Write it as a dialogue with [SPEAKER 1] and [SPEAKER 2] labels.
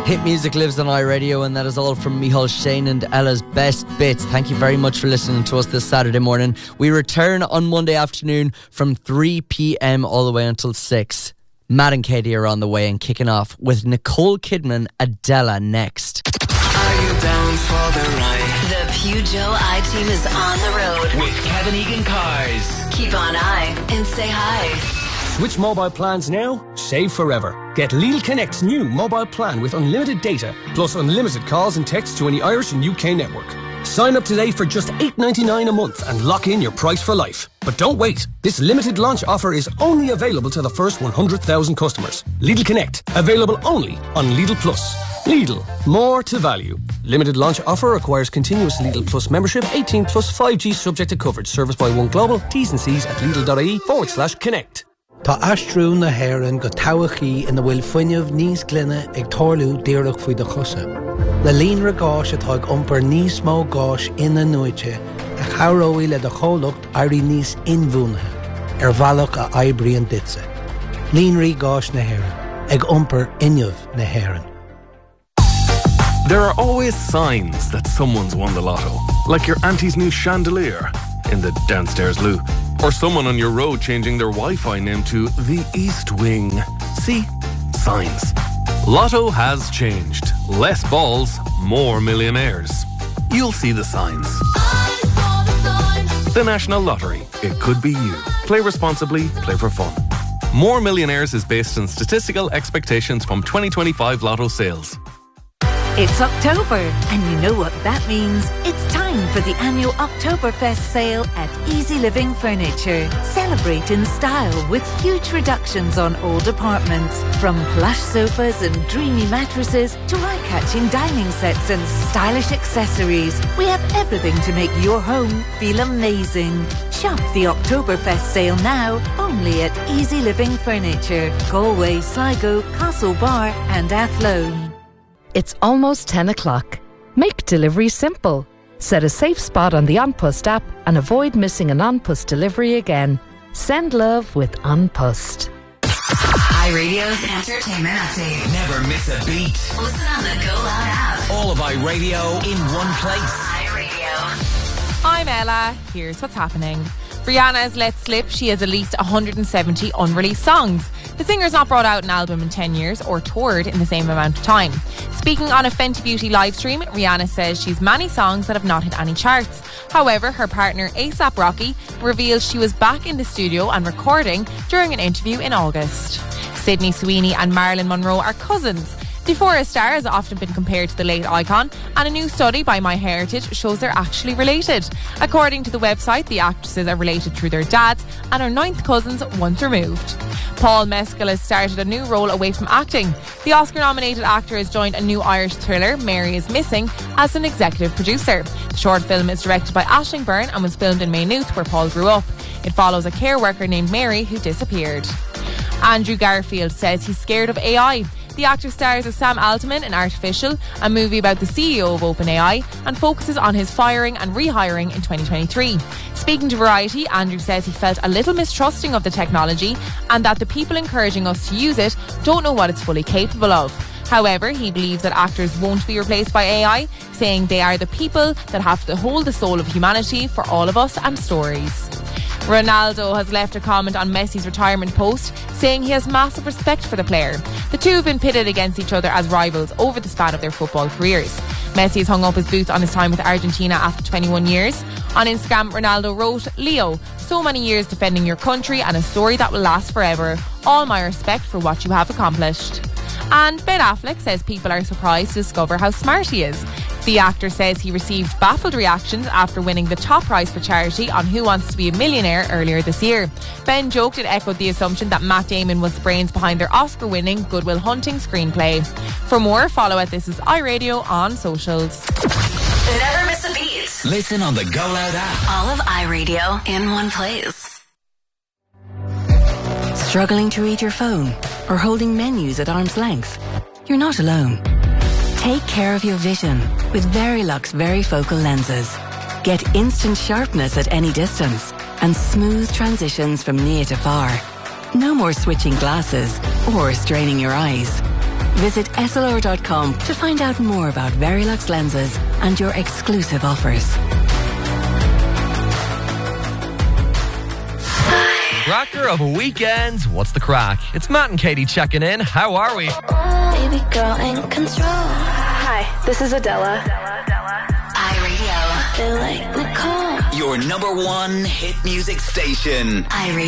[SPEAKER 1] Hit music lives on iRadio, and that is all from Micheál Shane and Ella's Best Bits. Thank you very much for listening to us this Saturday morning. We return on Monday afternoon from 3 p.m. all the way until 6. Matt and Katie are on the way and kicking off with Nicole Kidman, Adela next.
[SPEAKER 2] Are you down for the ride?
[SPEAKER 3] The Peugeot I-Team is on the road
[SPEAKER 2] with Kevin Egan Cars.
[SPEAKER 3] Keep on I and say hi.
[SPEAKER 4] Switch mobile plans now, save forever. Get Lidl Connect's new mobile plan with unlimited data, plus unlimited calls and texts to any Irish and UK network. Sign up today for just $8.99 a month and lock in your price for life. But don't wait. This limited launch offer is only available to the first 100,000 customers. Lidl Connect, available only on Lidl Plus. Lidl, more to value. Limited launch offer requires continuous Lidl Plus membership, 18 plus 5G subject to coverage. Serviced by One Global. T's and C's at lidl.ie/connect.
[SPEAKER 5] Tá astrú na hÉireann go tobachaí ina bhfuil fuinneamh níos glynne ag tarlú díreach faoi de chusa. Le líonra gáis atá ag iompar níos mó gáis ina nuaite a chaireoidh le de chomhlacht airí níos inmhúnathe ar bhealach a oibrion ditse. Líonraí gáis na hÉireann ag iompar inneamh na hÉireann.
[SPEAKER 6] There are always signs that someone's won the lotto, like your auntie's new chandelier in the downstairs loo, or someone on your road changing their Wi-Fi name to the East Wing. See? Signs. Lotto has changed. Less balls, more millionaires. You'll see the signs. The National Lottery. It could be you. Play responsibly, play for fun. More Millionaires is based on statistical expectations from 2025 Lotto sales.
[SPEAKER 7] It's October, and you know what that means. It's time for the annual Oktoberfest sale at Easy Living Furniture. Celebrate in style with huge reductions on all departments. From plush sofas and dreamy mattresses to eye-catching dining sets and stylish accessories. We have everything to make your home feel amazing. Shop the Oktoberfest sale now, only at Easy Living Furniture. Galway, Sligo, Castlebar and Athlone.
[SPEAKER 8] It's almost 10 o'clock. Make delivery simple. Set a safe spot on the OnPost app and avoid missing an OnPost delivery again. Send love with OnPost.
[SPEAKER 3] iRadio's entertainment update.
[SPEAKER 2] Never miss a beat.
[SPEAKER 3] Listen on the Go Loud app.
[SPEAKER 2] All of iRadio in one place.
[SPEAKER 3] iRadio.
[SPEAKER 9] I'm Ella. Here's what's happening. Rihanna has let slip she has at least 170 unreleased songs. The singer's not brought out an album in 10 years or toured in the same amount of time. Speaking on a Fenty Beauty livestream, Rihanna says she's many songs that have not hit any charts. However, her partner A$AP Rocky reveals she was back in the studio and recording during an interview in August. Sydney Sweeney and Marilyn Monroe are cousins. The Forest star has often been compared to the late icon, and a new study by MyHeritage shows they're actually related. According to the website, the actresses are related through their dads and are ninth cousins once removed. Paul Mescal has started a new role away from acting. The Oscar-nominated actor has joined a new Irish thriller, Mary is Missing, as an executive producer. The short film is directed by Aisling Byrne and was filmed in Maynooth, where Paul grew up. It follows a care worker named Mary who disappeared. Andrew Garfield says he's scared of AI. The actor stars as Sam Altman in Artificial, a movie about the CEO of OpenAI, and focuses on his firing and rehiring in 2023. Speaking to Variety, Andrew says he felt a little mistrusting of the technology and that the people encouraging us to use it don't know what it's fully capable of. However, he believes that actors won't be replaced by AI, saying they are the people that have to hold the soul of humanity for all of us and stories. Ronaldo has left a comment on Messi's retirement post, saying he has massive respect for the player. The two have been pitted against each other as rivals over the span of their football careers. Messi has hung up his boots on his time with Argentina after 21 years. On Instagram, Ronaldo wrote, "Leo, so many years defending your country and a story that will last forever. All my respect for what you have accomplished." And Ben Affleck says people are surprised to discover how smart he is. The actor says he received baffled reactions after winning the top prize for charity on Who Wants to Be a Millionaire earlier this year. Ben joked and echoed the assumption that Matt Damon was the brains behind their Oscar-winning Good Will Hunting screenplay. For more, follow at This Is iRadio on socials.
[SPEAKER 3] Never miss a beat.
[SPEAKER 2] Listen on the Go Loud app.
[SPEAKER 3] All of iRadio in one place. Struggling to read your phone or holding menus at arm's length? You're not alone. Take care of your vision with Verilux Varifocal lenses. Get instant sharpness at any distance and smooth transitions from near to far. No more switching glasses or straining your eyes. Visit Essilor.com to find out more about Verilux lenses and your exclusive offers.
[SPEAKER 10] Cracker of a weekend, what's the crack? It's Matt and Katie checking in. How are we?
[SPEAKER 11] Baby girl in control.
[SPEAKER 12] Hi, this is Adela.
[SPEAKER 11] iRadio. Feel like Nicole.
[SPEAKER 2] Your number one hit music station.
[SPEAKER 11] iRadio.